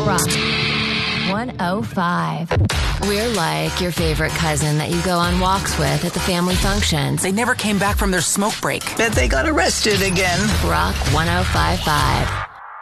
Rock 105. We're like your favorite cousin that you go on walks with at the family functions. They never came back from their smoke break. Bet they got arrested again. Rock 105.5.